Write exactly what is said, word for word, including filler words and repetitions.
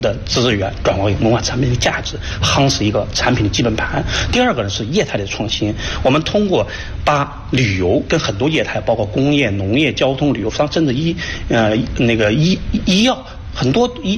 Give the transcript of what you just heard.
的资源转化为文化产品的价值，夯实一个产品的基本盘。第二个呢是业态的创新，我们通过把旅游跟很多业态，包括工业、农业、交通、旅游，甚至医呃那个医医药。很多医